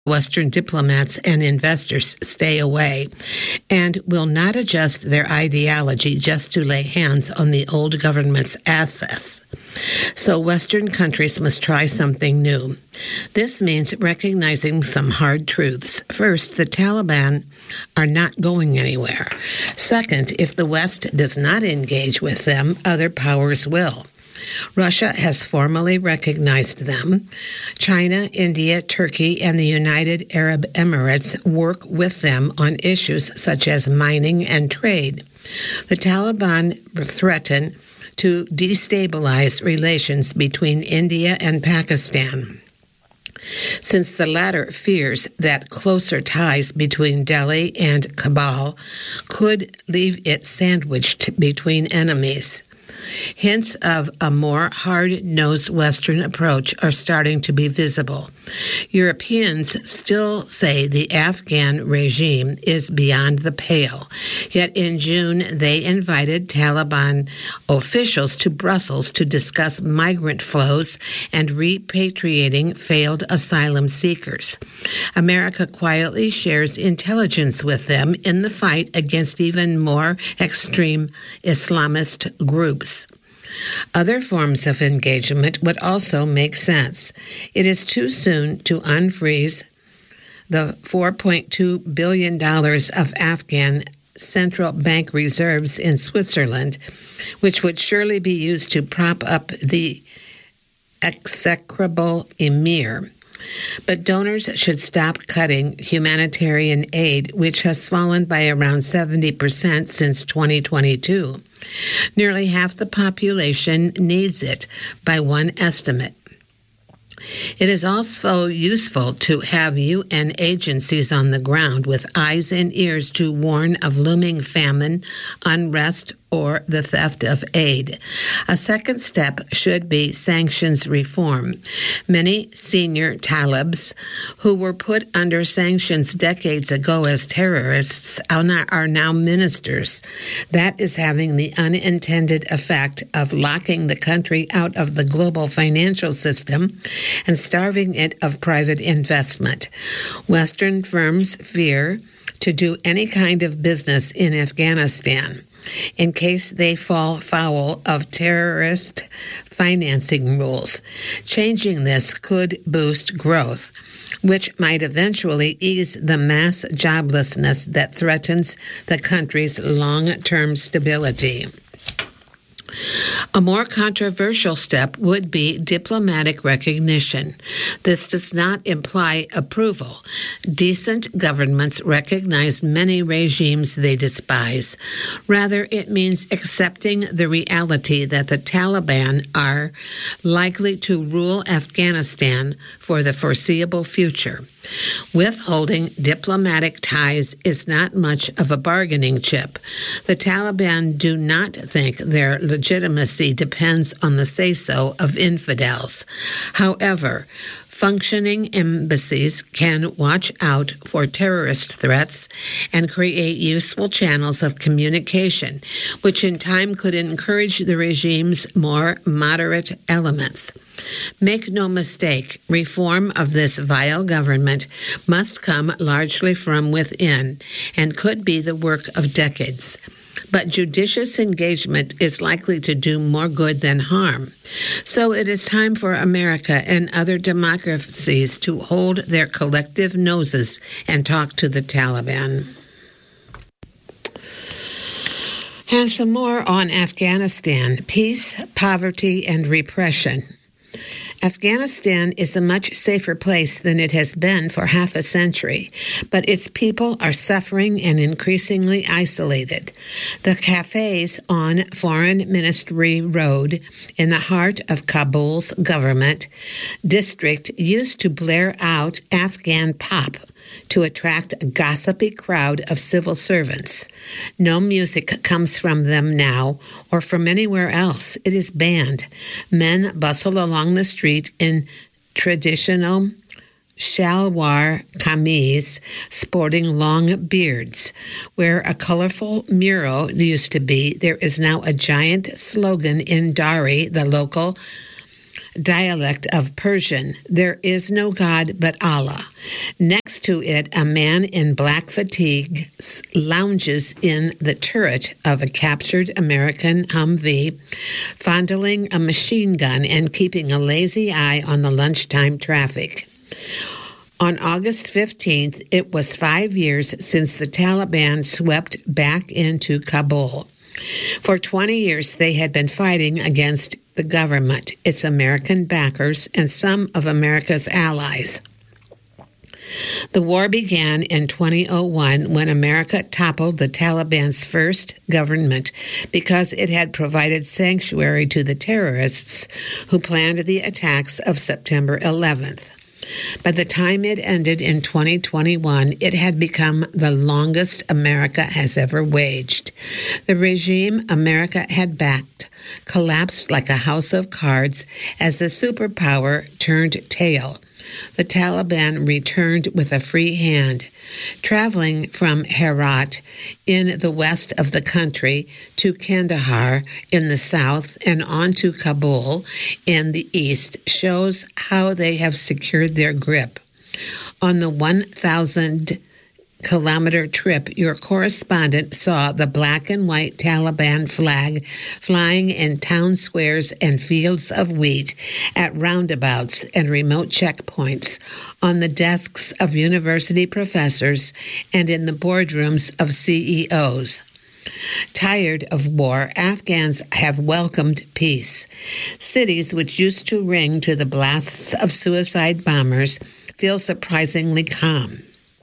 Western diplomats and investors stay away and will not adjust their ideology just to lay hands on the old government's assets. So Western countries must try something new. This means recognizing some hard truths. First, the Taliban are not going anywhere. Second, if the West does not engage with them, other powers will. Russia has formally recognized them. China, India, Turkey, and the United Arab Emirates work with them on issues such as mining and trade. The Taliban threaten to destabilize relations between India and Pakistan, since the latter fears that closer ties between Delhi and Kabul could leave it sandwiched between enemies. Hints of a more hard-nosed Western approach are starting to be visible. Europeans still say the Afghan regime is beyond the pale, yet in June they invited Taliban officials to Brussels to discuss migrant flows and repatriating failed asylum seekers. America quietly shares intelligence with them in the fight against even more extreme Islamist groups. Other forms of engagement would also make sense. It is too soon to unfreeze the $4.2 billion of Afghan central bank reserves in Switzerland, which would surely be used to prop up the execrable emir. But donors should stop cutting humanitarian aid, which has fallen by around 70% since 2022. Nearly half the population needs it, by one estimate. It is also useful to have UN agencies on the ground with eyes and ears to warn of looming famine, unrest, or the theft of aid. A second step should be sanctions reform. Many senior Talibs who were put under sanctions decades ago as terrorists are now ministers. That is having the unintended effect of locking the country out of the global financial system and starving it of private investment. Western firms fear to do any kind of business in Afghanistan in case they fall foul of terrorist financing rules. Changing this could boost growth, which might eventually ease the mass joblessness that threatens the country's long-term stability. A more controversial step would be diplomatic recognition. This does not imply approval. Decent governments recognize many regimes they despise. Rather, it means accepting the reality that the Taliban are likely to rule Afghanistan for the foreseeable future. Withholding diplomatic ties is not much of a bargaining chip. The Taliban do not think their legitimacy depends on the say-so of infidels. However, functioning embassies can watch out for terrorist threats and create useful channels of communication, which in time could encourage the regime's more moderate elements. Make no mistake, reform of this vile government must come largely from within and could be the work of decades. But judicious engagement is likely to do more good than harm. So it is time for America and other democracies to hold their collective noses and talk to the Taliban. And some more on Afghanistan: peace, poverty, and repression. Afghanistan is a much safer place than it has been for half a century, but its people are suffering and increasingly isolated. The cafes on Foreign Ministry Road in the heart of Kabul's government district used to blare out Afghan pop to attract a gossipy crowd of civil servants. No music comes from them now or from anywhere else. It is banned. Men bustle along the street in traditional shalwar kameez, sporting long beards. Where a colorful mural used to be, there is now a giant slogan in Dari, the local dialect of Persian. There is no God but Allah. Next to it, a man in black fatigues lounges in the turret of a captured American Humvee, fondling a machine gun and keeping a lazy eye on the lunchtime traffic. On August 15th, it was 5 years since the Taliban swept back into Kabul. For 20 years, they had been fighting against the government, its American backers, and some of America's allies. The war began in 2001 when America toppled the Taliban's first government because it had provided sanctuary to the terrorists who planned the attacks of September 11th. By the time it ended in 2021, it had become the longest America has ever waged. The regime America had backed collapsed like a house of cards as the superpower turned tail. The Taliban returned with a free hand, traveling from Herat in the west of the country to Kandahar in the south and on to Kabul in the east shows how they have secured their grip. On the 1,000-kilometer trip, your correspondent saw the black and white Taliban flag flying in town squares and fields of wheat, at roundabouts and remote checkpoints, on the desks of university professors, and in the boardrooms of CEOs. Tired of war, Afghans have welcomed peace. Cities which used to ring to the blasts of suicide bombers feel surprisingly calm.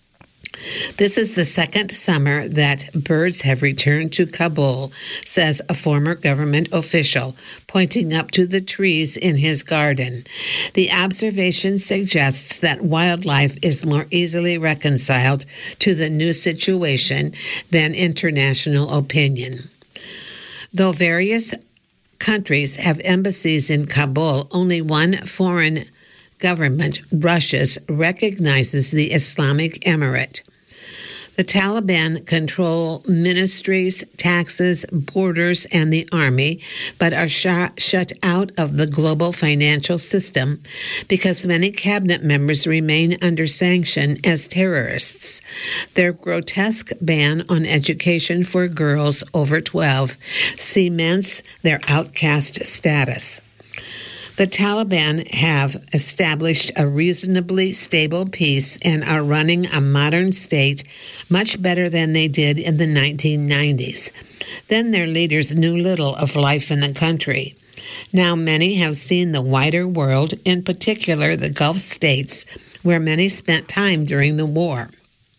This is the second summer that birds have returned to Kabul, says a former government official, pointing up to the trees in his garden. The observation suggests that wildlife is more easily reconciled to the new situation than international opinion. Though various countries have embassies in Kabul, only one foreign government, Russia's, recognizes the Islamic Emirate. The Taliban control ministries, taxes, borders, and the army, but are shut out of the global financial system because many cabinet members remain under sanction as terrorists. Their grotesque ban on education for girls over 12 cements their outcast status. The Taliban have established a reasonably stable peace and are running a modern state much better than they did in the 1990s. Then their leaders knew little of life in the country. Now many have seen the wider world, in particular the Gulf states, where many spent time during the war.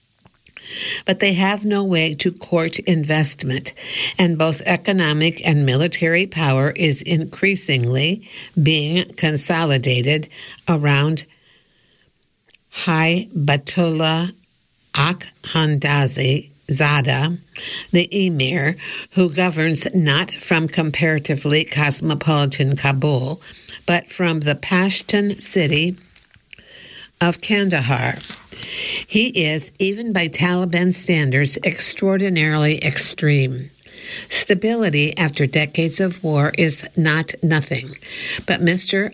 But they have no way to court investment, and both economic and military power is increasingly being consolidated around Hibatullah Akhundzada, the emir, who governs not from comparatively cosmopolitan Kabul, but from the Pashtun city of Kandahar. He is, even by Taliban standards, extraordinarily extreme. Stability after decades of war is not nothing, but Mr.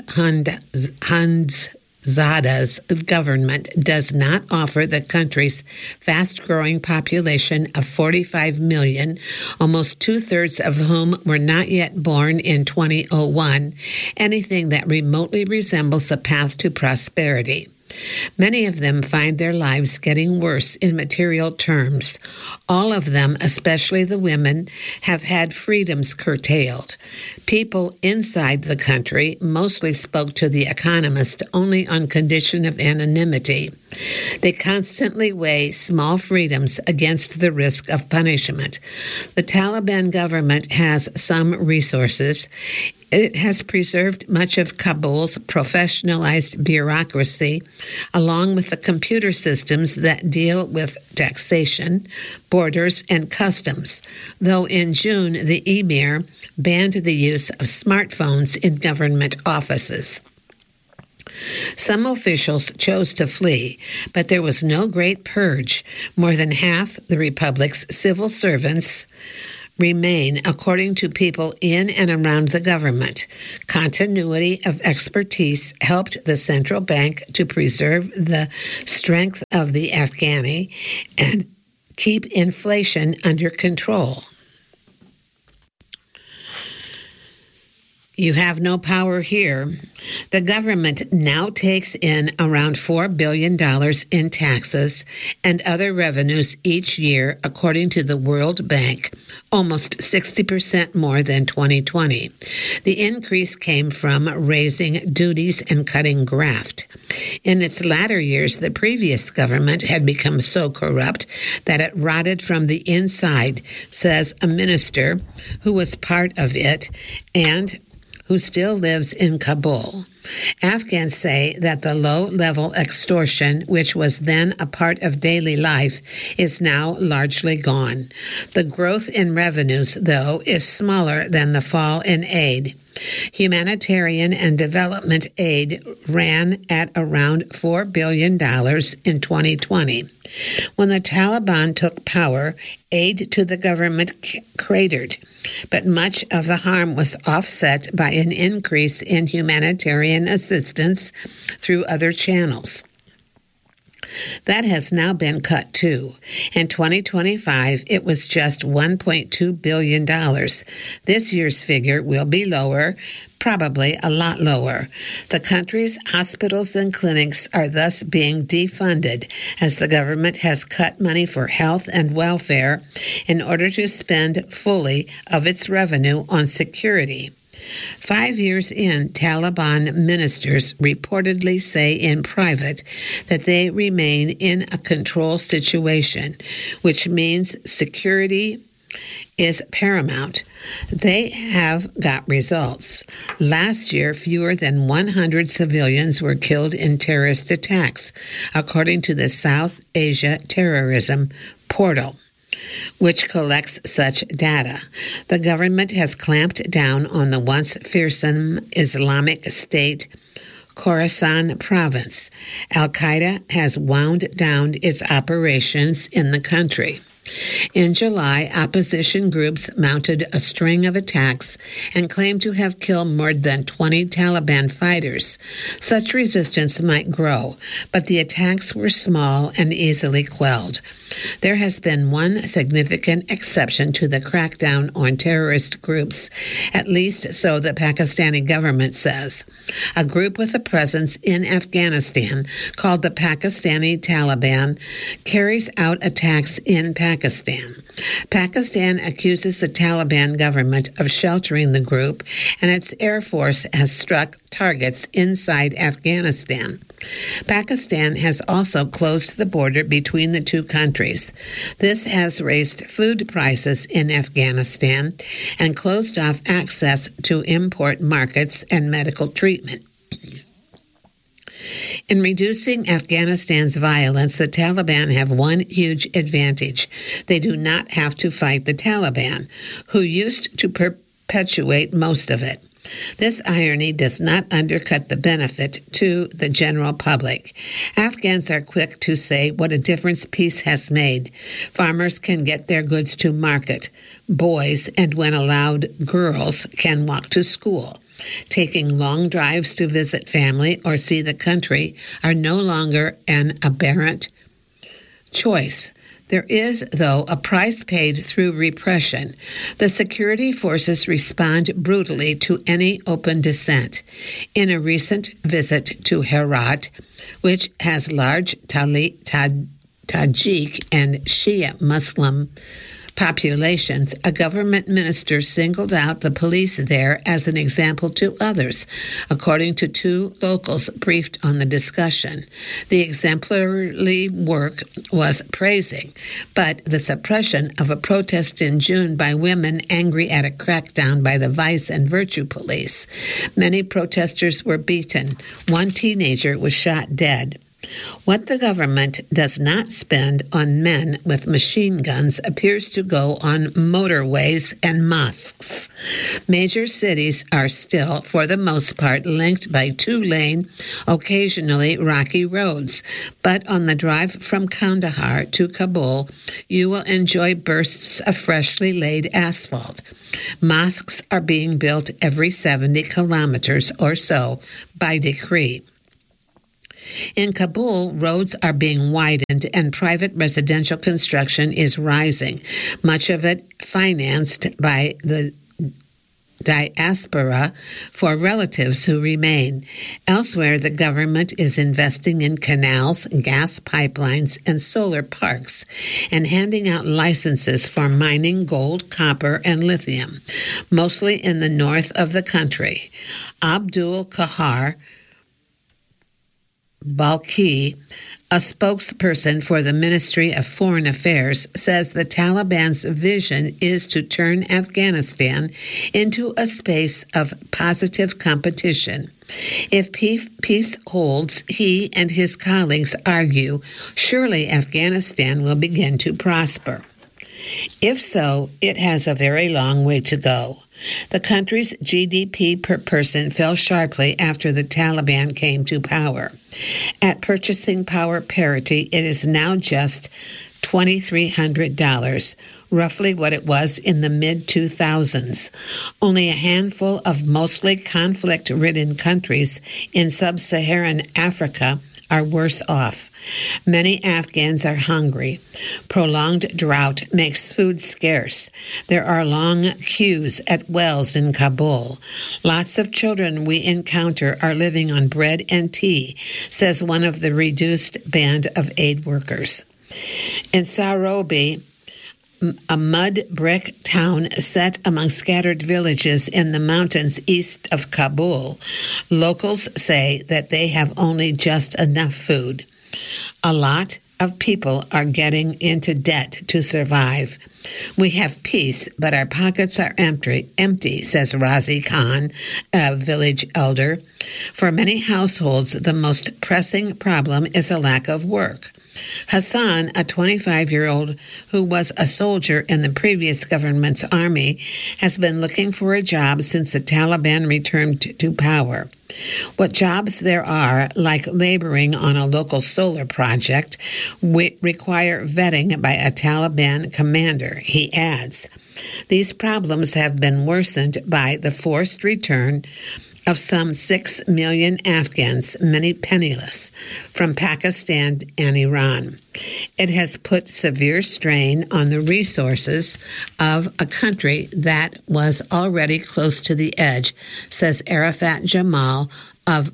Akhundzada's government does not offer the country's fast-growing population of 45 million, almost two-thirds of whom were not yet born in 2001, anything that remotely resembles a path to prosperity. Many of them find their lives getting worse in material terms. All of them, especially the women, have had freedoms curtailed. People inside the country mostly spoke to The Economist only on condition of anonymity. They constantly weigh small freedoms against the risk of punishment. The Taliban government has some resources. It has preserved much of Kabul's professionalized bureaucracy, along with the computer systems that deal with taxation, borders, and customs, though in June the emir banned the use of smartphones in government offices. Some officials chose to flee, but there was no great purge. More than half the republic's civil servants remain, according to people in and around the government. Continuity of expertise helped the central bank to preserve the strength of the Afghani and keep inflation under control. You have no power here. The government now takes in around $4 billion in taxes and other revenues each year, according to the World Bank, almost 60% more than 2020. The increase came from raising duties and cutting graft. In its latter years, the previous government had become so corrupt that it rotted from the inside, says a minister who was part of it and who still lives in Kabul. Afghans say that the low-level extortion, which was then a part of daily life, is now largely gone. The growth in revenues, though, is smaller than the fall in aid. Humanitarian and development aid ran at around $4 billion in 2020. When the Taliban took power, aid to the government cratered, but much of the harm was offset by an increase in humanitarian assistance through other channels. That has now been cut too. In 2025, it was just $1.2 billion. This year's figure will be lower, probably a lot lower. The country's hospitals and clinics are thus being defunded as the government has cut money for health and welfare in order to spend fully of its revenue on security. 5 years in, Taliban ministers reportedly say in private that they remain in a control situation, which means security is paramount. They have got results. Last year, fewer than 100 civilians were killed in terrorist attacks, according to the South Asia Terrorism Portal, which collects such data. The government has clamped down on the once fearsome Islamic State Khorasan province. Al-Qaeda has wound down its operations in the country. In July, opposition groups mounted a string of attacks and claimed to have killed more than 20 Taliban fighters. Such resistance might grow, but the attacks were small and easily quelled. There has been one significant exception to the crackdown on terrorist groups, at least so the Pakistani government says. A group with a presence in Afghanistan called the Pakistani Taliban carries out attacks in Pakistan. Pakistan accuses the Taliban government of sheltering the group, and its air force has struck targets inside Afghanistan. Pakistan has also closed the border between the two countries. This has raised food prices in Afghanistan and closed off access to import markets and medical treatment. In reducing Afghanistan's violence, the Taliban have one huge advantage. They do not have to fight the Taliban, who used to perpetuate most of it. This irony does not undercut the benefit to the general public. Afghans are quick to say what a difference peace has made. Farmers can get their goods to market. Boys, and when allowed, girls, can walk to school. Taking long drives to visit family or see the country are no longer an aberrant choice. There is, though, a price paid through repression. The security forces respond brutally to any open dissent. In a recent visit to Herat, which has large Tajik and Shia Muslim populations, a government minister singled out the police there as an example to others, according to two locals briefed on the discussion. The exemplary work was praising, but the suppression of a protest in June by women angry at a crackdown by the Vice and Virtue Police. Many protesters were beaten. One teenager was shot dead. What the government does not spend on men with machine guns appears to go on motorways and mosques. Major cities are still, for the most part, linked by two-lane, occasionally rocky roads. But on the drive from Kandahar to Kabul, you will enjoy bursts of freshly laid asphalt. Mosques are being built every 70 kilometers or so by decree. In Kabul, roads are being widened and private residential construction is rising, much of it financed by the diaspora for relatives who remain. Elsewhere, the government is investing in canals, gas pipelines, and solar parks, and handing out licenses for mining gold, copper, and lithium, mostly in the north of the country. Abdul Kahar Balki, a spokesperson for the Ministry of Foreign Affairs, says the Taliban's vision is to turn Afghanistan into a space of positive competition. If peace holds, he and his colleagues argue, surely Afghanistan will begin to prosper. If so, it has a very long way to go. The country's GDP per person fell sharply after the Taliban came to power. At purchasing power parity, it is now just $2,300, roughly what it was in the mid-2000s. Only a handful of mostly conflict-ridden countries in sub-Saharan Africa are worse off. Many Afghans are hungry. Prolonged drought makes food scarce. There are long queues at wells in Kabul. Lots of children we encounter are living on bread and tea, says one of the reduced band of aid workers. In Sarobi, a mud brick town set among scattered villages in the mountains east of Kabul, locals say that they have only just enough food. A lot of people are getting into debt to survive. We have peace, but our pockets are empty, says Razi Khan, a village elder. For many households, the most pressing problem is a lack of work. Hassan, a 25-year-old who was a soldier in the previous government's army, has been looking for a job since the Taliban returned to power. What jobs there are, like laboring on a local solar project, require vetting by a Taliban commander, he adds. These problems have been worsened by the forced return of some 6 million Afghans, many penniless, from Pakistan and Iran. It has put severe strain on the resources of a country that was already close to the edge, says Arafat Jamal of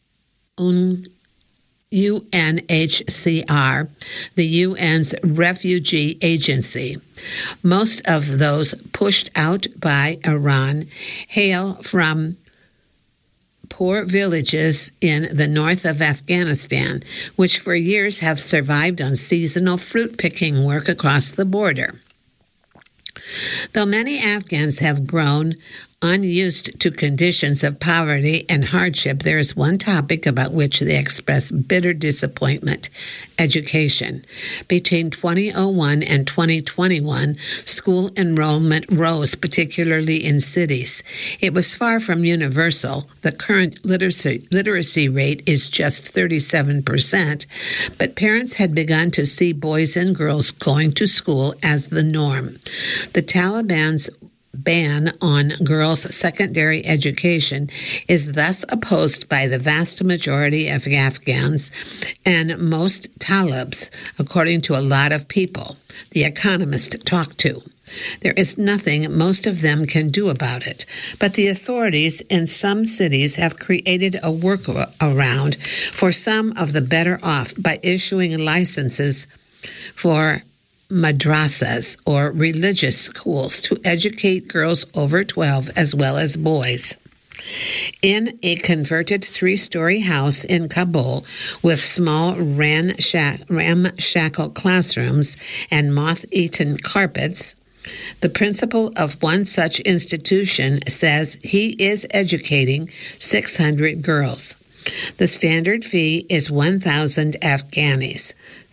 UNHCR, the UN's refugee agency. Most of those pushed out by Iran hail from poor villages in the north of Afghanistan, which for years have survived on seasonal fruit picking work across the border. Though many Afghans have grown unused to conditions of poverty and hardship, there is one topic about which they express bitter disappointment: education. Between 2001 and 2021, school enrollment rose, particularly in cities. It was far from universal. The current literacy rate is just 37%, but parents had begun to see boys and girls going to school as the norm. The Taliban's ban on girls' secondary education is thus opposed by the vast majority of Afghans and most Talibs, according to a lot of people The Economist talked to. There is nothing most of them can do about it, but the authorities in some cities have created a workaround for some of the better off by issuing licenses for madrasas, or religious schools, to educate girls over 12 as well as boys. In a converted 3-story house in Kabul with small ramshackle classrooms and moth-eaten carpets, the principal of one such institution says he is educating 600 girls. The standard fee is 1,000 Afghanis,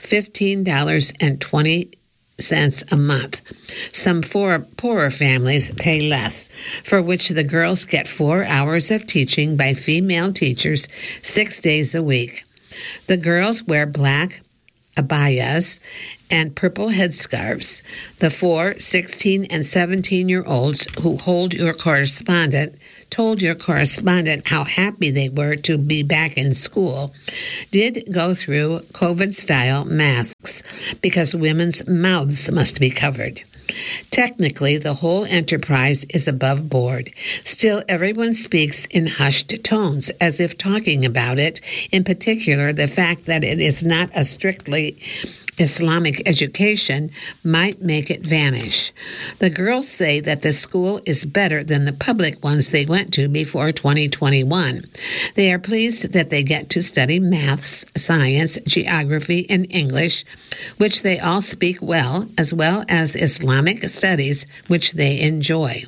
$15.20 a month. Some poorer families pay less, for which the girls get 4 hours of teaching by female teachers 6 days a week. The girls wear black abayas and purple headscarves. The 4, 16, and 17-year-olds who told your correspondent how happy they were to be back in school did go through COVID-style masks because women's mouths must be covered. Technically, the whole enterprise is above board. Still, everyone speaks in hushed tones, as if talking about it, in particular the fact that it is not a strictly Islamic education, might make it vanish. The girls say that the school is better than the public ones they went to before 2021. They are pleased that they get to study maths, science, geography, and English, which they all speak well as Islamic studies, which they enjoy.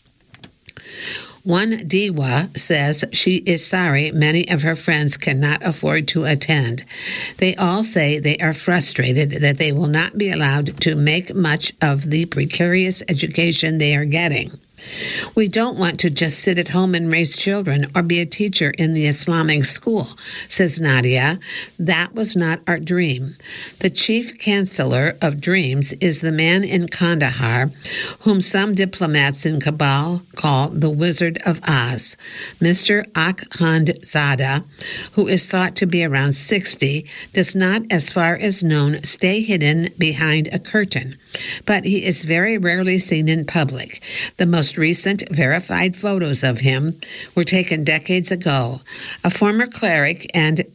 One Diwa says she is sorry many of her friends cannot afford to attend. They all say they are frustrated that they will not be allowed to make much of the precarious education they are getting. We don't want to just sit at home and raise children or be a teacher in the Islamic school, says Nadia. That was not our dream. The chief counselor of dreams is the man in Kandahar, whom some diplomats in Kabul call the Wizard of Oz. Mr. Akhand Zada, who is thought to be around 60, does not, as far as known, stay hidden behind a curtain, but he is very rarely seen in public. The most recent verified photos of him were taken decades ago. A former cleric and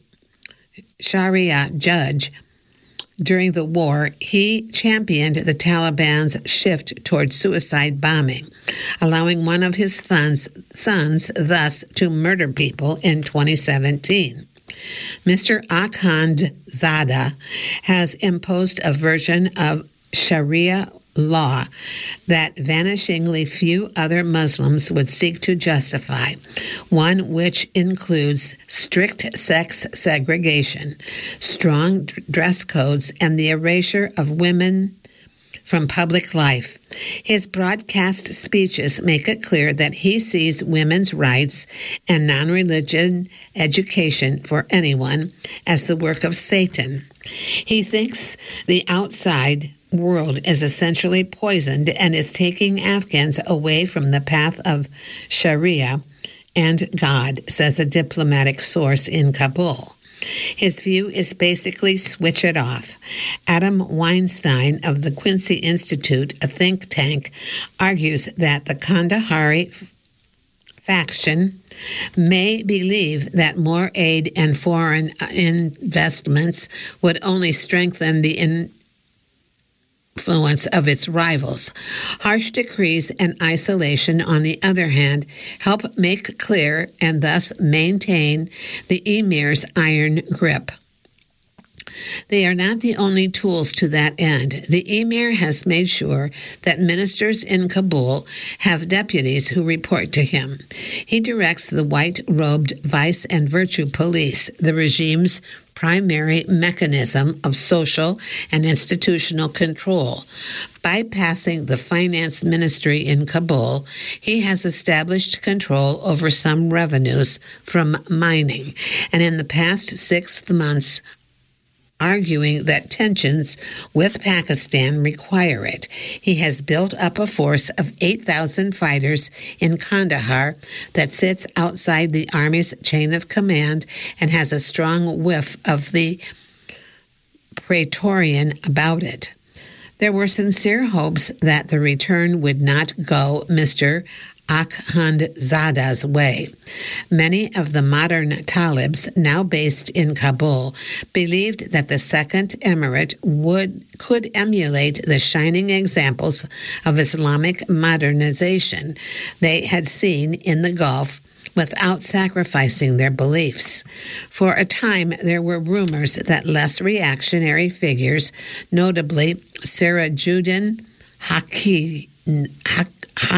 Sharia judge during the war, he championed the Taliban's shift toward suicide bombing, allowing one of his sons thus to murder people in 2017. Mr. Akhand Zada has imposed a version of Sharia law that vanishingly few other Muslims would seek to justify, one which includes strict sex segregation, strong dress codes, and the erasure of women from public life. His broadcast speeches make it clear that he sees women's rights and non-religion education for anyone as the work of Satan. He thinks the outside world is essentially poisoned and is taking Afghans away from the path of Sharia and God, says a diplomatic source in Kabul. His view is basically switch it off. Adam Weinstein of the Quincy Institute, a think tank, argues that the Kandahari faction may believe that more aid and foreign investments would only strengthen the influence of its rivals. Harsh decrees and isolation, on the other hand, help make clear and thus maintain the emir's iron grip. They are not the only tools to that end. The emir has made sure that ministers in Kabul have deputies who report to him. He directs the white-robed Vice and Virtue Police, the regime's primary mechanism of social and institutional control. Bypassing the finance ministry in Kabul, he has established control over some revenues from mining, and in the past 6 months, arguing that tensions with Pakistan require it. He has built up a force of 8,000 fighters in Kandahar that sits outside the Army's chain of command and has a strong whiff of the Praetorian about it. There were sincere hopes that the return would not go Mr. Akhand Zada's way. Many of the modern Talibs, now based in Kabul, believed that the Second Emirate could emulate the shining examples of Islamic modernization they had seen in the Gulf without sacrificing their beliefs. For a time, there were rumors that less reactionary figures, notably Sirajuddin Haqqani,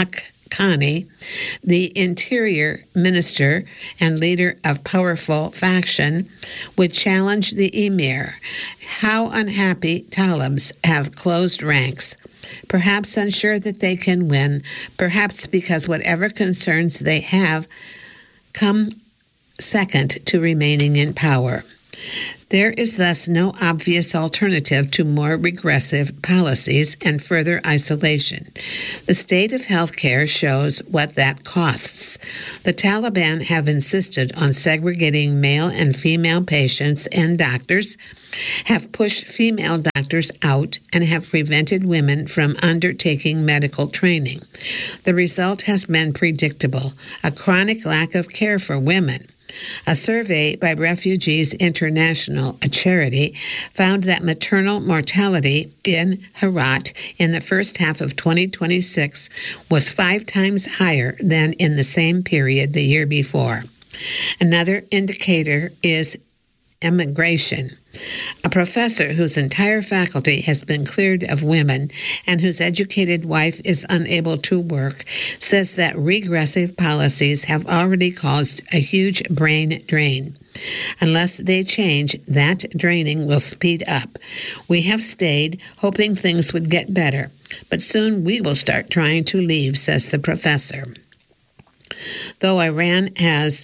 Ghani, the interior minister and leader of powerful faction, would challenge the emir. How unhappy Talibs have closed ranks, perhaps unsure that they can win, perhaps because whatever concerns they have come second to remaining in power. There is thus no obvious alternative to more regressive policies and further isolation. The state of healthcare shows what that costs. The Taliban have insisted on segregating male and female patients and doctors, have pushed female doctors out, and have prevented women from undertaking medical training. The result has been predictable: a chronic lack of care for women. A survey by Refugees International, a charity, found that maternal mortality in Herat in the first half of 2026 was 5 times higher than in the same period the year before. Another indicator is immigration. A professor whose entire faculty has been cleared of women and whose educated wife is unable to work says that regressive policies have already caused a huge brain drain. Unless they change, that draining will speed up. We have stayed, hoping things would get better, but soon we will start trying to leave, says the professor. Though Iran has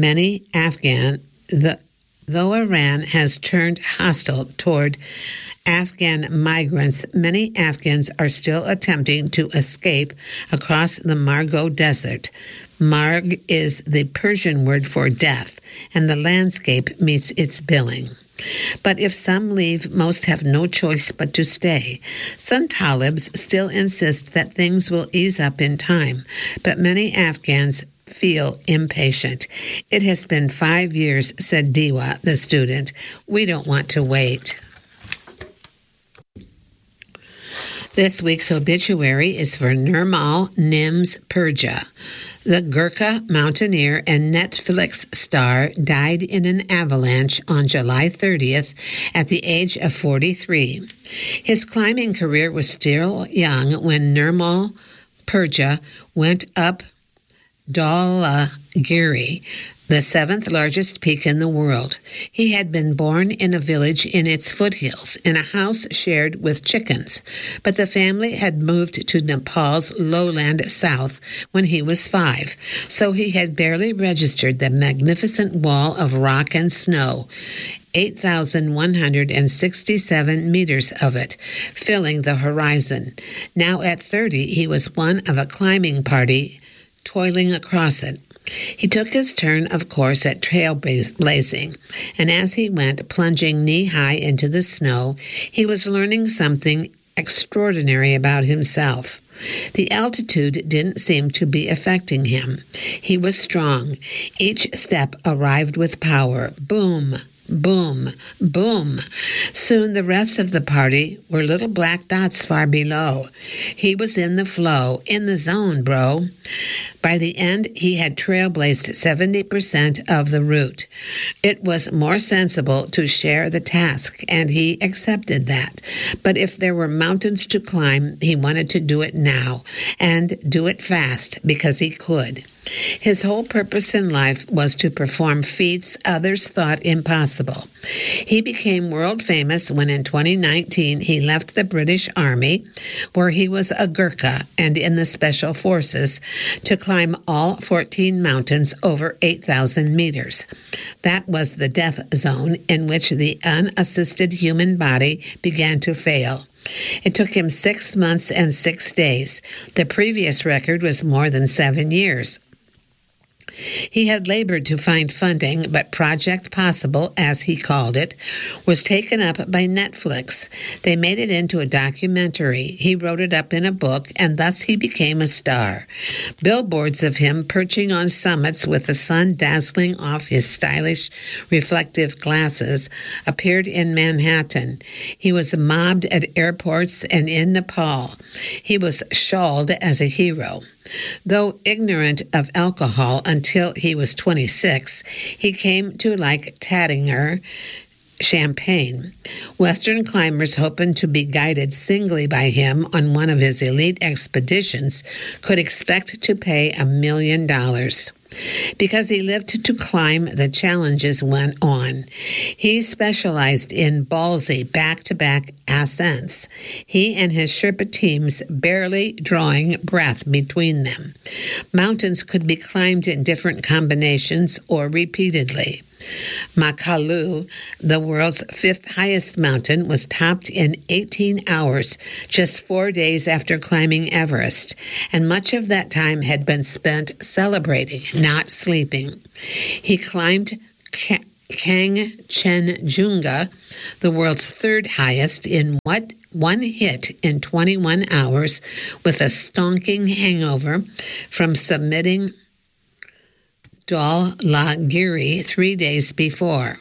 turned hostile toward Afghan migrants, many Afghans are still attempting to escape across the Margo Desert. Marg is the Persian word for death, and the landscape meets its billing. But if some leave, most have no choice but to stay. Some Talibs still insist that things will ease up in time, but many Afghans feel impatient. It has been 5 years, said Diwa, the student. We don't want to wait. This week's obituary is for Nirmal Nims Purja. The Gurkha mountaineer and Netflix star died in an avalanche on July 30th at the age of 43. His climbing career was still young when Nirmal Purja went up Dhaulagiri, the 7th largest peak in the world. He had been born in a village in its foothills, in a house shared with chickens, but the family had moved to Nepal's lowland south when he was 5, so he had barely registered the magnificent wall of rock and snow, 8,167 meters of it, filling the horizon. Now at 30, he was one of a climbing party toiling across it. He took his turn, of course, at trailblazing, and as he went plunging knee-high into the snow, he was learning something extraordinary about himself. The altitude didn't seem to be affecting him. He was strong. Each step arrived with power. Boom, boom, boom. Soon the rest of the party were little black dots far below. He was in the flow, in the zone, bro. By the end, he had trailblazed 70% of the route. It was more sensible to share the task, and he accepted that. But if there were mountains to climb, he wanted to do it now, and do it fast, because he could. His whole purpose in life was to perform feats others thought impossible. He became world famous when in 2019 he left the British Army, where he was a Gurkha and in the Special Forces, to climb all 14 mountains over 8,000 meters. That was the death zone in which the unassisted human body began to fail. It took him 6 months and 6 days. The previous record was more than 7 years. He had labored to find funding, but Project Possible, as he called it, was taken up by Netflix. They made it into a documentary. He wrote it up in a book, and thus he became a star. Billboards of him perching on summits with the sun dazzling off his stylish, reflective glasses appeared in Manhattan. He was mobbed at airports and in Nepal. He was shawled as a hero. Though ignorant of alcohol until he was 26, he came to like Tattinger Champagne. Western climbers hoping to be guided singly by him on one of his elite expeditions could expect to pay $1 million. Because he lived to climb, the challenges went on. He specialized in ballsy back-to-back ascents, he and his Sherpa teams barely drawing breath between them. Mountains could be climbed in different combinations or repeatedly. Makalu, the world's fifth highest mountain, was topped in 18 hours, just 4 days after climbing Everest, and much of that time had been spent celebrating, not sleeping. He climbed Kangchenjunga, the world's third highest, in one hit in 21 hours with a stonking hangover from submitting Dhaulagiri 3 days before.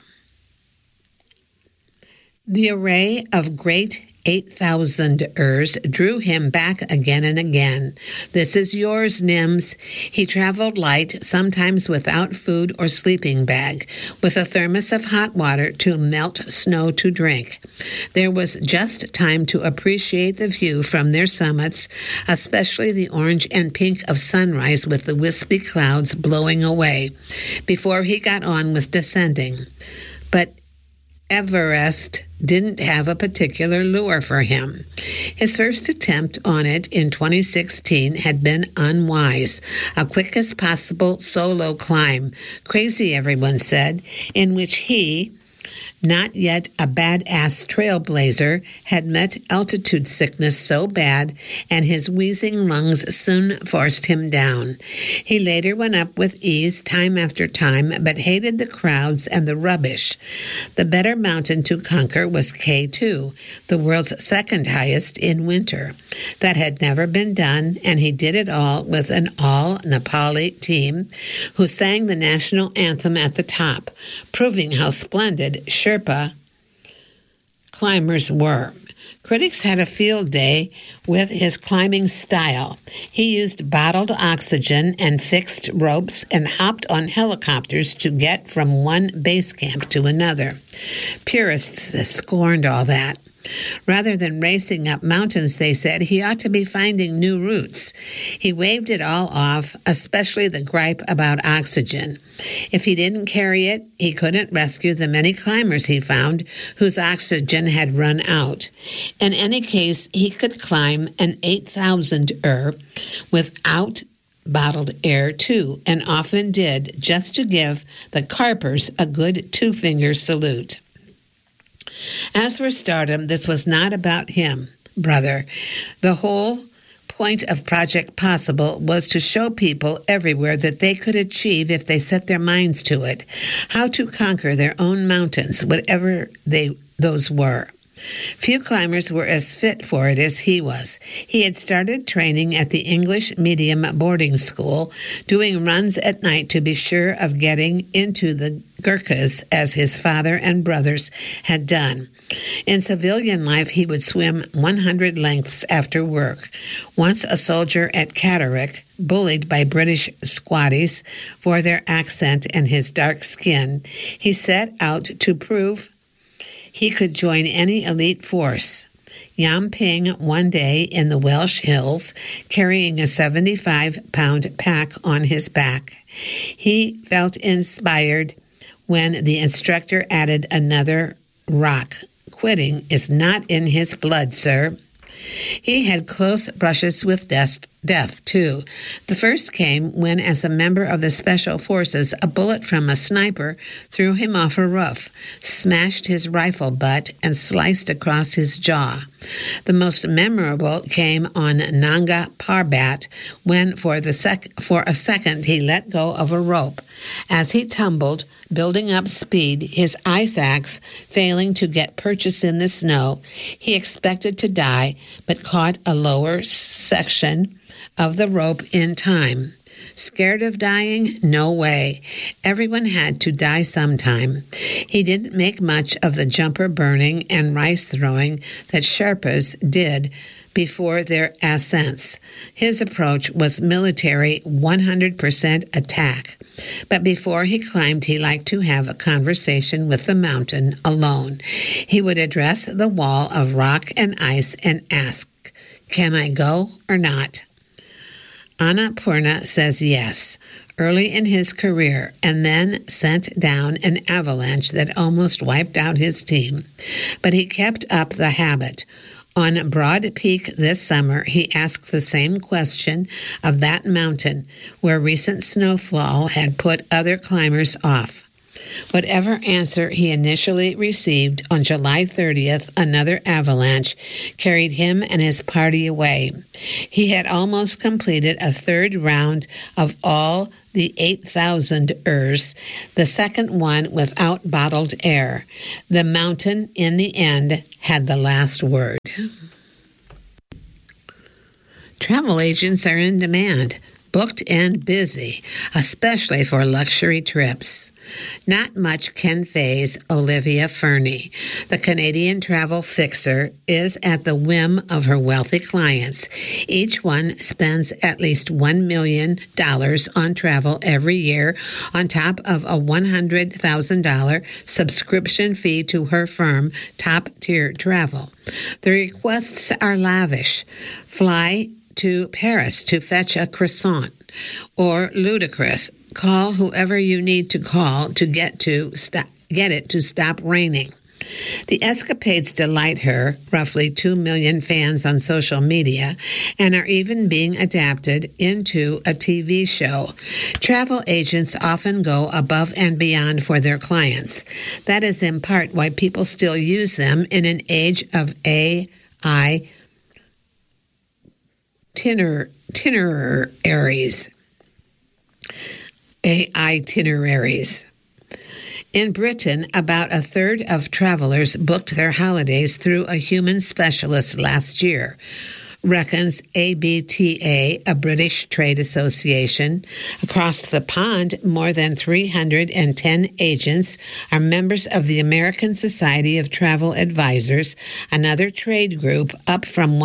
The array of great 8,000ers drew him back again and again. This is yours, Nims. He traveled light, sometimes without food or sleeping bag, with a thermos of hot water to melt snow to drink. There was just time to appreciate the view from their summits, especially the orange and pink of sunrise with the wispy clouds blowing away, before he got on with descending. But Everest didn't have a particular lure for him. His first attempt on it in 2016 had been unwise, a quick as possible solo climb, crazy everyone said, in which he, not yet a badass trailblazer, had met altitude sickness so bad, and his wheezing lungs soon forced him down. He later went up with ease time after time, but hated the crowds and the rubbish. The better mountain to conquer was K2, the world's second highest in winter. That had never been done, and he did it all with an all-Nepali team who sang the national anthem at the top, proving how splendid Sherpa climbers were. Critics had a field day with his climbing style. He used bottled oxygen and fixed ropes and hopped on helicopters to get from one base camp to another. Purists scorned all that. Rather than racing up mountains, they said, he ought to be finding new routes. He waved it all off, especially the gripe about oxygen. If he didn't carry it, he couldn't rescue the many climbers he found whose oxygen had run out. In any case, he could climb an 8,000-er without bottled air, too, and often did, just to give the carpers a good two-finger salute. As for stardom, this was not about him, brother. The whole point of Project Possible was to show people everywhere that they could achieve if they set their minds to it, how to conquer their own mountains, whatever those were. Few climbers were as fit for it as he was. He had started training at the English medium boarding school, doing runs at night to be sure of getting into the Gurkhas as his father and brothers had done. In civilian life, he would swim 100 lengths after work. Once a soldier at Catterick, bullied by British squatties for their accent and his dark skin, he set out to prove he could join any elite force. Yamping one day in the Welsh hills, carrying a 75-pound pack on his back. He felt inspired when the instructor added another rock. Quitting is not in his blood, sir. He had close brushes with death, too. The first came when, as a member of the Special Forces, a bullet from a sniper threw him off a roof, smashed his rifle butt, and sliced across his jaw. The most memorable came on Nanga Parbat, when for a second he let go of a rope. As he tumbled, building up speed, his ice axe failing to get purchase in the snow, he expected to die, but caught a lower section of the rope in time. Scared of dying? No way. Everyone had to die sometime. He didn't make much of the jumper burning and rice throwing that Sherpas did before their ascents. His approach was military 100% attack. But before he climbed, he liked to have a conversation with the mountain alone. He would address the wall of rock and ice and ask, "Can I go or not?" Annapurna says yes, early in his career, and then sent down an avalanche that almost wiped out his team. But he kept up the habit. On Broad Peak this summer, he asked the same question of that mountain where recent snowfall had put other climbers off. Whatever answer he initially received, on July 30th, another avalanche carried him and his party away. He had almost completed a third round of all the 8,000ers, the second one without bottled air. The mountain, in the end, had the last word. Travel agents are in demand, booked and busy, especially for luxury trips. Not much can faze Olivia Fernie. The Canadian travel fixer is at the whim of her wealthy clients. Each one spends at least $1 million on travel every year, on top of a $100,000 subscription fee to her firm, Top Tier Travel. The requests are lavish. Fly to Paris to fetch a croissant, or ludicrous, call whoever you need to call to get it to stop raining. The escapades delight her, roughly 2 million fans on social media, and are even being adapted into a TV show. Travel agents often go above and beyond for their clients. That is in part why people still use them in an age of AI itineraries. In Britain, about a third of travelers booked their holidays through a human specialist last year, reckons ABTA, a British trade association. Across the pond, more than 310 agents are members of the American Society of Travel Advisors, another trade group, up from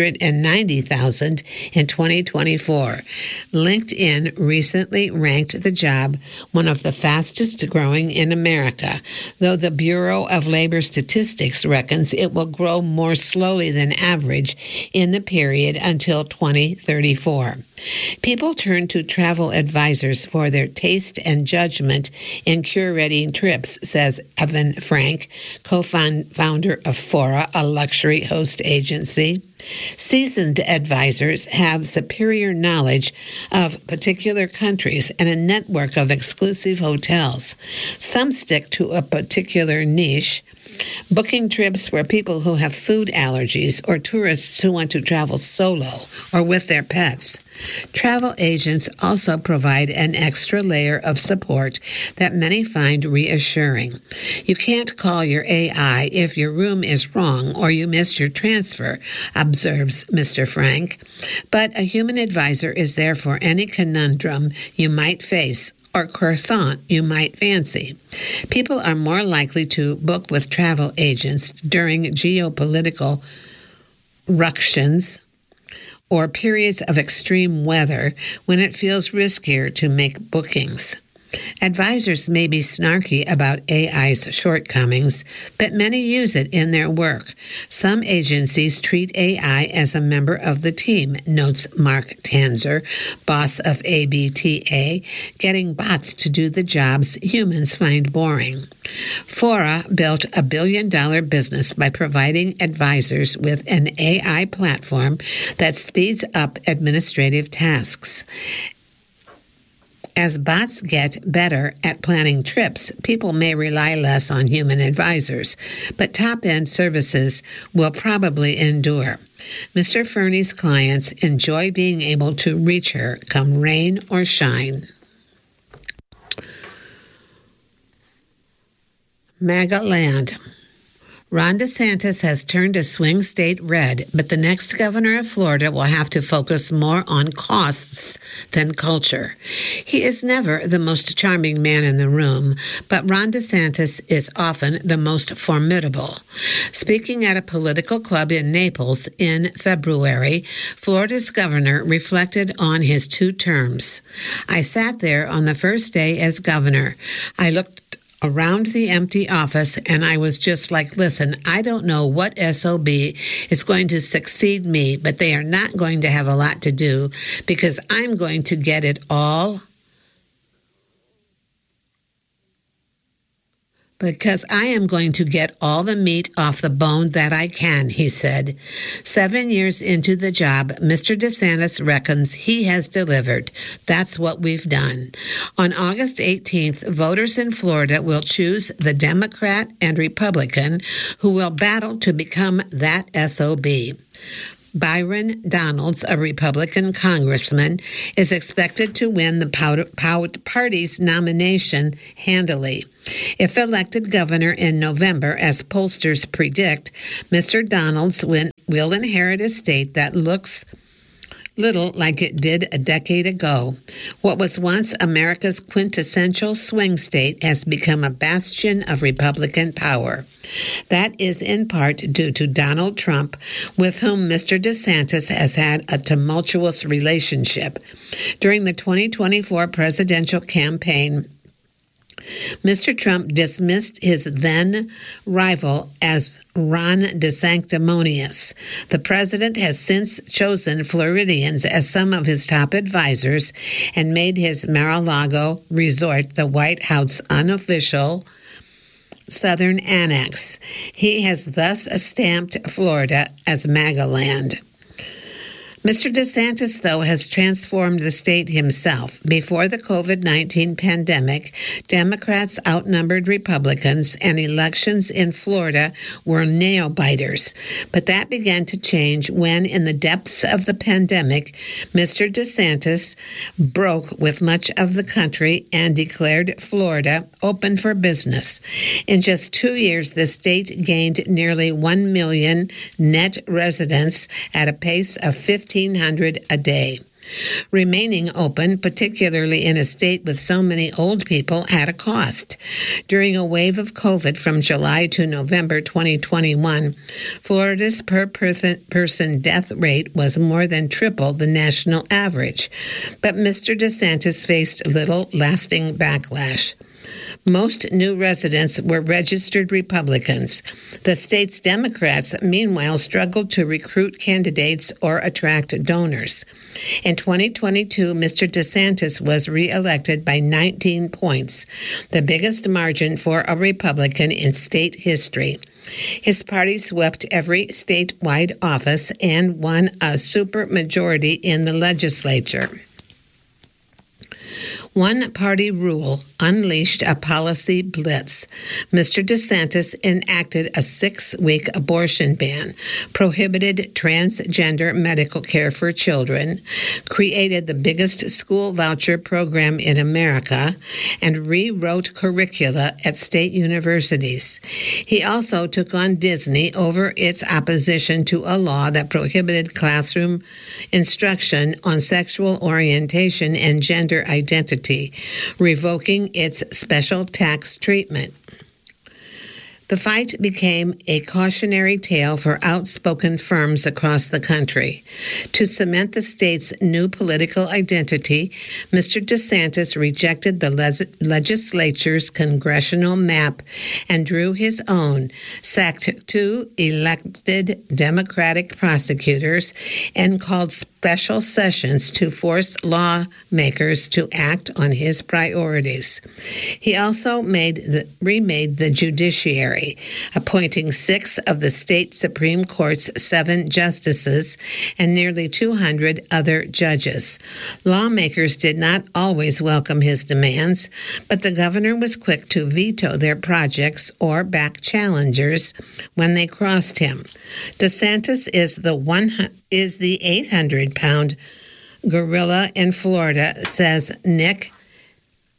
190,000 in 2024. LinkedIn recently ranked the job one of the fastest growing in America, though the Bureau of Labor Statistics reckons it will grow more slowly than average in the period until 2034. People turn to travel advisors for their taste and judgment in curating trips, says Evan Frank, co-founder of Fora, a luxury host agency. Seasoned advisors have superior knowledge of particular countries and a network of exclusive hotels. Some stick to a particular niche, booking trips for people who have food allergies or tourists who want to travel solo or with their pets. Travel agents also provide an extra layer of support that many find reassuring. You can't call your AI if your room is wrong or you missed your transfer, observes Mr. Frank. But a human advisor is there for any conundrum you might face or croissant you might fancy. People are more likely to book with travel agents during geopolitical ructions or periods of extreme weather when it feels riskier to make bookings. Advisors may be snarky about AI's shortcomings, but many use it in their work. Some agencies treat AI as a member of the team, notes Mark Tanzer, boss of ABTA, getting bots to do the jobs humans find boring. Fora built a billion-dollar business by providing advisors with an AI platform that speeds up administrative tasks. As bots get better at planning trips, people may rely less on human advisors, but top-end services will probably endure. Mr. Fernie's clients enjoy being able to reach her come rain or shine. Magaland. Ron DeSantis has turned a swing state red, but the next governor of Florida will have to focus more on costs than culture. He is never the most charming man in the room, but Ron DeSantis is often the most formidable. Speaking at a political club in Naples in February, Florida's governor reflected on his 2 terms. I sat there on the first day as governor. I looked around the empty office, and I was just like, listen, I don't know what SOB is going to succeed me, but they are not going to have a lot to do because I'm going to get it all. Because I am going to get all the meat off the bone that I can, he said. 7 years into the job, Mr. DeSantis reckons he has delivered. That's what we've done. On August 18th, voters in Florida will choose the Democrat and Republican who will battle to become that SOB. Byron Donalds, a Republican congressman, is expected to win the party's nomination handily. If elected governor in November, as pollsters predict, Mr. Donalds will inherit a state that looks little like it did a decade ago. What was once America's quintessential swing state has become a bastion of Republican power. That is in part due to Donald Trump, with whom Mr. DeSantis has had a tumultuous relationship. During the 2024 presidential campaign, Mr. Trump dismissed his then rival as Ron DeSanctimonious. The president has since chosen Floridians as some of his top advisors and made his Mar-a-Lago resort the White House unofficial Southern Annex. He has thus stamped Florida as MAGA land. Mr. DeSantis, though, has transformed the state himself. Before the COVID-19 pandemic, Democrats outnumbered Republicans, and elections in Florida were nail-biters. But that began to change when, in the depths of the pandemic, Mr. DeSantis broke with much of the country and declared Florida open for business. In just 2 years, the state gained nearly 1 million net residents at a pace of 1,500 a day. Remaining open, particularly in a state with so many old people, had a cost. During a wave of COVID from July to November 2021, Florida's per-person death rate was more than triple the national average. But Mr. DeSantis faced little lasting backlash. Most new residents were registered Republicans. The state's Democrats, meanwhile, struggled to recruit candidates or attract donors. In 2022, Mr. DeSantis was reelected by 19 points, the biggest margin for a Republican in state history. His party swept every statewide office and won a supermajority in the legislature. One-party rule unleashed a policy blitz. Mr. DeSantis enacted a 6-week abortion ban, prohibited transgender medical care for children, created the biggest school voucher program in America, and rewrote curricula at state universities. He also took on Disney over its opposition to a law that prohibited classroom instruction on sexual orientation and gender identity, revoking its special tax treatment. The fight became a cautionary tale for outspoken firms across the country. To cement the state's new political identity, Mr. DeSantis rejected the legislature's congressional map and drew his own, sacked 2 elected Democratic prosecutors, and called special sessions to force lawmakers to act on his priorities. He also remade the judiciary, appointing 6 of the state Supreme Court's 7 justices and nearly 200 other judges. Lawmakers did not always welcome his demands, but the governor was quick to veto their projects or back challengers when they crossed him. DeSantis is the 800-pound gorilla in Florida, says Nick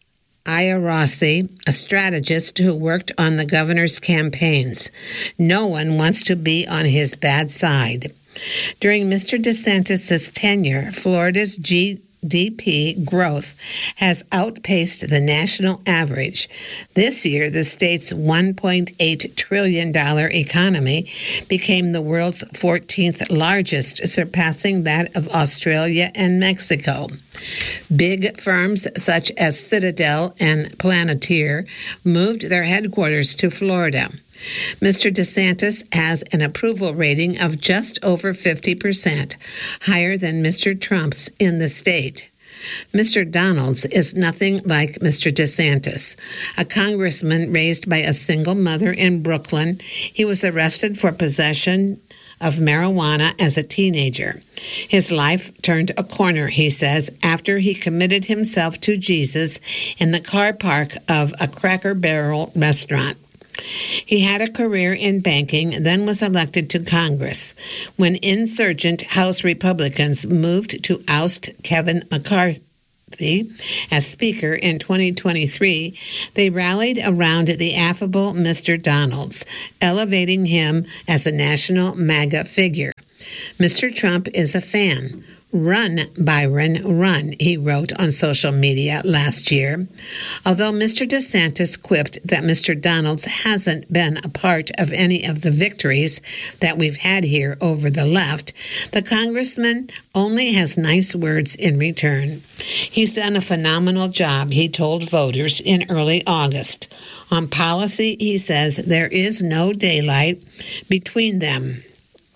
Aya Rossi, a strategist who worked on the governor's campaigns. No one wants to be on his bad side. During Mr. DeSantis' tenure, Florida's GDP growth has outpaced the national average. This year, the state's $1.8 trillion economy became the world's 14th largest, surpassing that of Australia and Mexico. Big firms such as Citadel and Planeteer moved their headquarters to Florida. Mr. DeSantis has an approval rating of just over 50%, higher than Mr. Trump's in the state. Mr. Donalds is nothing like Mr. DeSantis. A congressman raised by a single mother in Brooklyn, he was arrested for possession of marijuana as a teenager. His life turned a corner, he says, after he committed himself to Jesus in the car park of a Cracker Barrel restaurant. He had a career in banking, then was elected to Congress. When insurgent House Republicans moved to oust Kevin McCarthy as Speaker in 2023, they rallied around the affable Mr. Donalds, elevating him as a national MAGA figure. Mr. Trump is a fan. "Run, Byron, run," he wrote on social media last year. Although Mr. DeSantis quipped that Mr. Donalds hasn't been a part of any of the victories that we've had here over the left, the congressman only has nice words in return. He's done a phenomenal job, he told voters in early August. On policy, he says, there is no daylight between them.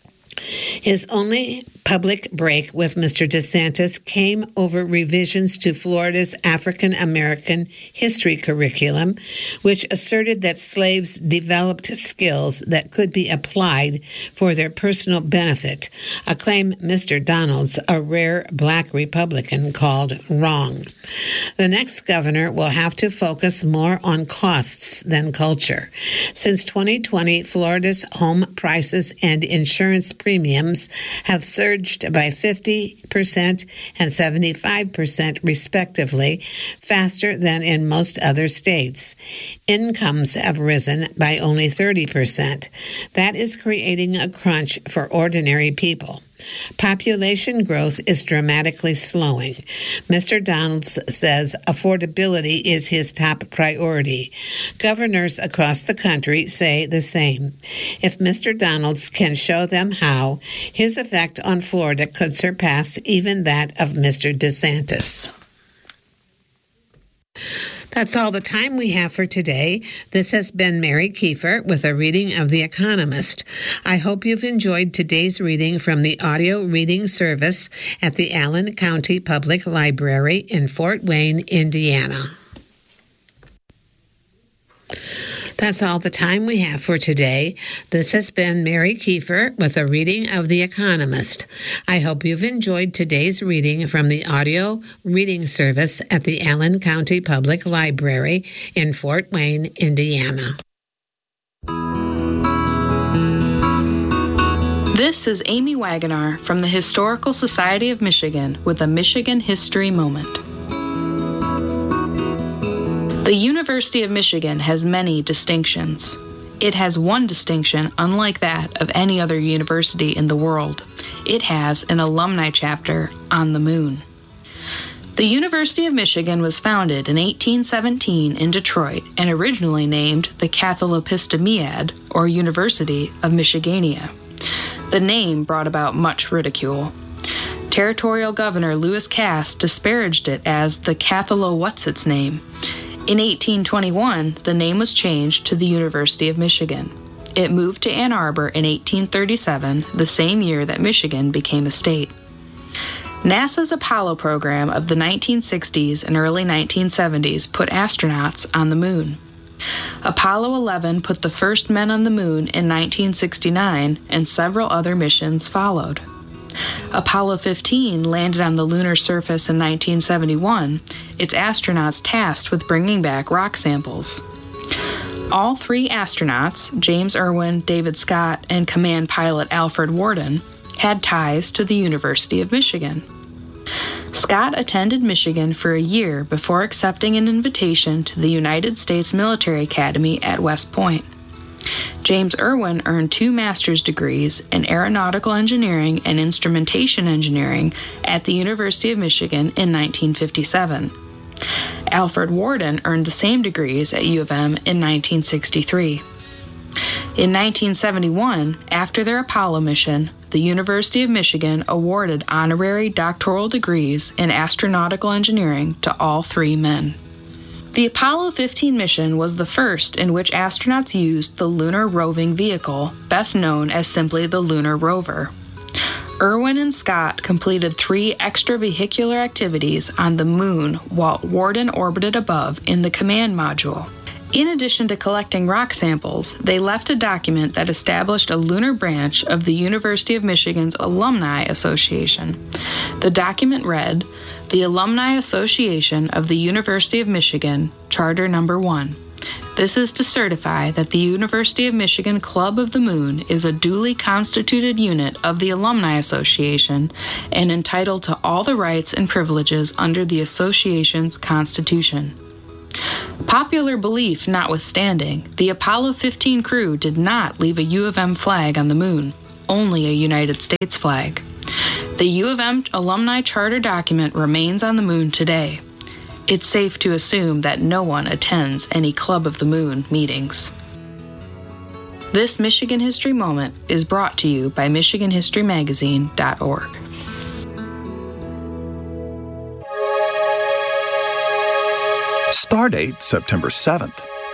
His only public break with Mr. DeSantis came over revisions to Florida's African American history curriculum, which asserted that slaves developed skills that could be applied for their personal benefit, a claim Mr. Donalds, a rare black Republican, called wrong. The next governor will have to focus more on costs than culture. Since 2020, Florida's home prices and insurance premiums have surged by 50% and 75% respectively, faster than in most other states. Incomes have risen by only 30%. That is creating a crunch for ordinary people. Population growth is dramatically slowing. Mr. Donalds says affordability is his top priority. Governors across the country say the same. If Mr. Donalds can show them how, his effect on Florida could surpass even that of Mr. DeSantis. That's all the time we have for today. This has been Mary Kiefer with a reading of The Economist. I hope you've enjoyed today's reading from the audio reading service at the Allen County Public Library in Fort Wayne, Indiana. That's all the time we have for today. This has been Mary Kiefer with a reading of The Economist. I hope you've enjoyed today's reading from the audio reading service at the Allen County Public Library in Fort Wayne, Indiana. This is Amy Wagonar from the Historical Society of Michigan with a Michigan History Moment. The University of Michigan has many distinctions. It has one distinction unlike that of any other university in the world. It has an alumni chapter on the moon. The University of Michigan was founded in 1817 in Detroit and originally named the Cathalopistimiad, or University of Michigania. The name brought about much ridicule. Territorial Governor Lewis Cass disparaged it as the Cathalo-What's-Its-Name. In 1821, the name was changed to the University of Michigan. It moved to Ann Arbor in 1837, the same year that Michigan became a state. NASA's Apollo program of the 1960s and early 1970s put astronauts on the moon. Apollo 11 put the first men on the moon in 1969, and several other missions followed. Apollo 15 landed on the lunar surface in 1971, its astronauts tasked with bringing back rock samples. All three astronauts, James Irwin, David Scott, and command pilot Alfred Worden, had ties to the University of Michigan. Scott attended Michigan for a year before accepting an invitation to the United States Military Academy at West Point. James Irwin earned 2 master's degrees in aeronautical engineering and instrumentation engineering at the University of Michigan in 1957. Alfred Worden earned the same degrees at U of M in 1963. In 1971, after their Apollo mission, the University of Michigan awarded honorary doctoral degrees in astronautical engineering to all 3 men. The Apollo 15 mission was the first in which astronauts used the Lunar Roving Vehicle, best known as simply the Lunar Rover. Irwin and Scott completed 3 extravehicular activities on the Moon while Worden orbited above in the command module. In addition to collecting rock samples, they left a document that established a lunar branch of the University of Michigan's Alumni Association. The document read, "The Alumni Association of the University of Michigan, Charter Number 1. This is to certify that the University of Michigan Club of the Moon is a duly constituted unit of the Alumni Association and entitled to all the rights and privileges under the association's constitution." Popular belief notwithstanding, the Apollo 15 crew did not leave a U of M flag on the Moon, only a United States flag. The U of M alumni charter document remains on the Moon today. It's safe to assume that no one attends any Club of the Moon meetings. This Michigan History Moment is brought to you by MichiganHistoryMagazine.org. Stardate, September 7th.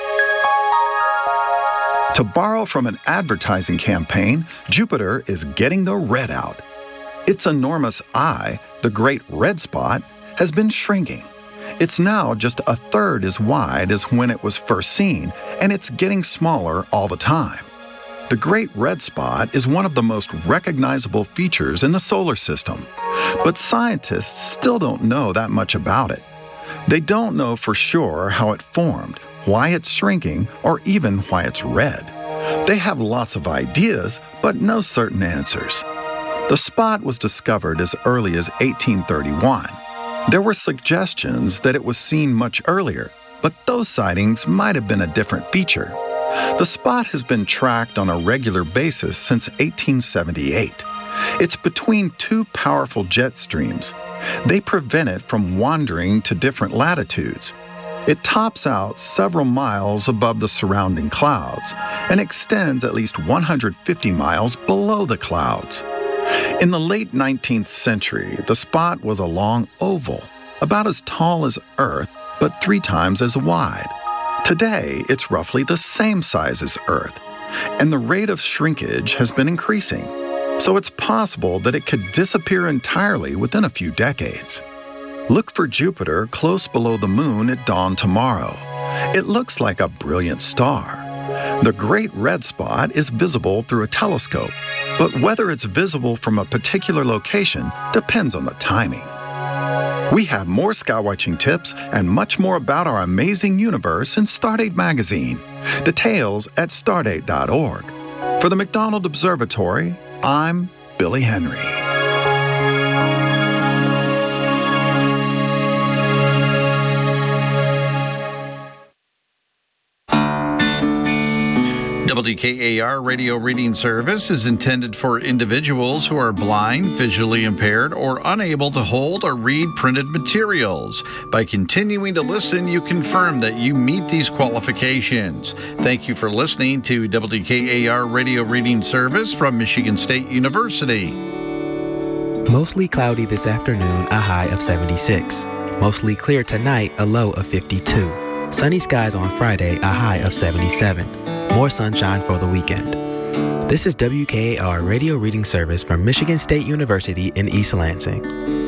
To borrow from an advertising campaign, Jupiter is getting the red out. Its enormous eye, the Great Red Spot, has been shrinking. It's now just a third as wide as when it was first seen, and it's getting smaller all the time. The Great Red Spot is one of the most recognizable features in the solar system, but scientists still don't know that much about it. They don't know for sure how it formed, why it's shrinking, or even why it's red. They have lots of ideas, but no certain answers. The spot was discovered as early as 1831. There were suggestions that it was seen much earlier, but those sightings might have been a different feature. The spot has been tracked on a regular basis since 1878. It's between 2 powerful jet streams. They prevent it from wandering to different latitudes. It tops out several miles above the surrounding clouds and extends at least 150 miles below the clouds. In the late 19th century, the spot was a long oval, about as tall as Earth, but 3 times as wide. Today, it's roughly the same size as Earth, and the rate of shrinkage has been increasing. So it's possible that it could disappear entirely within a few decades. Look for Jupiter close below the Moon at dawn tomorrow. It looks like a brilliant star. The Great Red Spot is visible through a telescope, but whether it's visible from a particular location depends on the timing. We have more skywatching tips and much more about our amazing universe in Stardate Magazine. Details at stardate.org. For the McDonald Observatory, I'm Billy Henry. WKAR Radio Reading Service is intended for individuals who are blind, visually impaired, or unable to hold or read printed materials. By continuing to listen, you confirm that you meet these qualifications. Thank you for listening to WKAR Radio Reading Service from Michigan State University. Mostly cloudy this afternoon, a high of 76. Mostly clear tonight, a low of 52. Sunny skies on Friday, a high of 77. More sunshine for the weekend. This is WKAR Radio Reading Service from Michigan State University in East Lansing.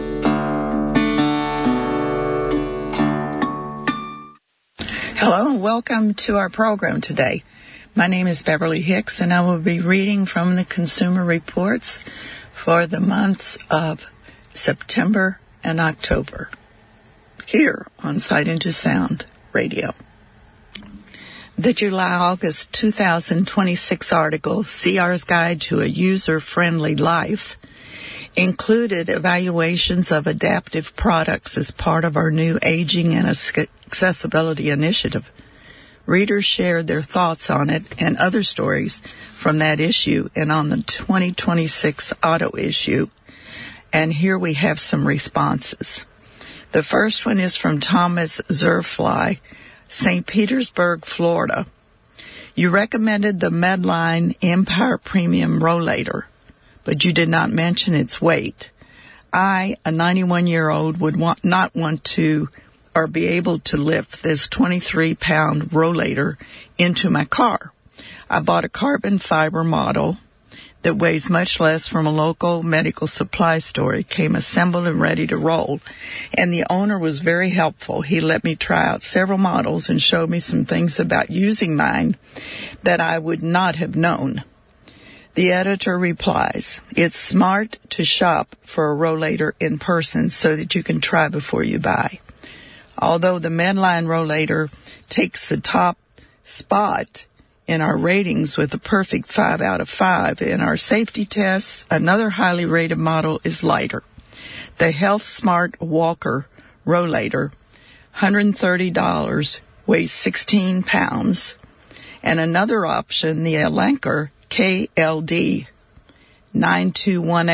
Hello and welcome to our program today. My name is Beverly Hicks and I will be reading from the Consumer Reports for the months of September and October here on Sight into Sound Radio. The July-August 2026 article, CR's Guide to a User-Friendly Life, included evaluations of adaptive products as part of our new Aging and Accessibility Initiative. Readers shared their thoughts on it and other stories from that issue and on the 2026 auto issue. And here we have some responses. The first one is from Thomas Zerfly, St. Petersburg, Florida. You recommended the Medline Empire Premium Rollator, but you did not mention its weight. I, a 91-year-old, would not want to or be able to lift this 23-pound rollator into my car. I bought a carbon fiber model that weighs much less from a local medical supply store. It came assembled and ready to roll, and the owner was very helpful. He let me try out several models and showed me some things about using mine that I would not have known. The editor replies, it's smart to shop for a rollator in person so that you can try before you buy. Although the Medline rollator takes the top spot in our ratings with a perfect 5 out of 5 in our safety tests, another highly rated model is lighter. The Health Smart Walker rollator, $130, weighs 16 pounds. And another option, the Elanco KLD 9218